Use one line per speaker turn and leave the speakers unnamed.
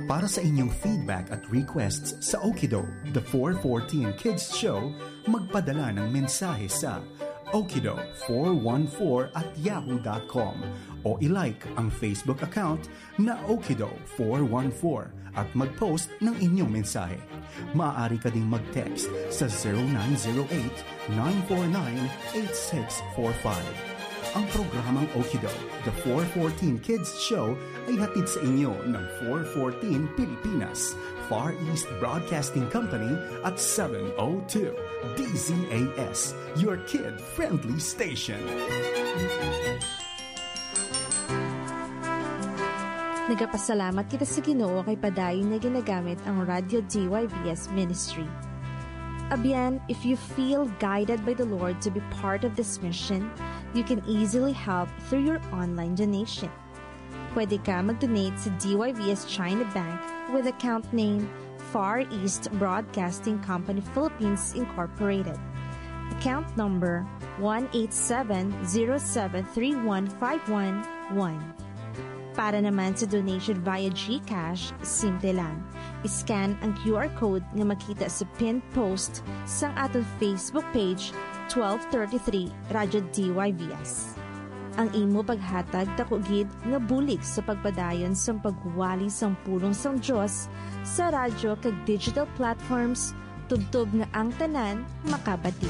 Para sa inyong feedback at requests sa Okido, The 414 Kids Show, magpadala ng mensahe sa okido414@yahoo.com o ilike ang Facebook account na Okido414 at mag-post ng inyong mensahe. Maaari ka ding mag-text sa 0908-949-8645. Ang programang Okido, The 414 Kids Show ay hatid sa inyo ng 414 Pilipinas, Far East Broadcasting Company at 702 DZAS, your kid-friendly station.
Nagapasalamat kita sa Ginoo kay padayon na ginagamit ang Radio DYVS Ministry. Abyan, if you feel guided by the Lord to be part of this mission, you can easily help through your online donation. Pwede ka mag-donate sa DYVS China Bank with account name Far East Broadcasting Company Philippines Incorporated. Account number 18707315111. Para naman sa donation via GCash, simple lang. I-scan ang QR code nga makita sa pinned post sa atong Facebook page 1233 Radyo DYVS. Ang imo paghatag takugid nga bulig sa pagpadayon sa pagwali sang pulong sang Dios sa radyo kag digital platforms tubtob nga ang tanan makabati.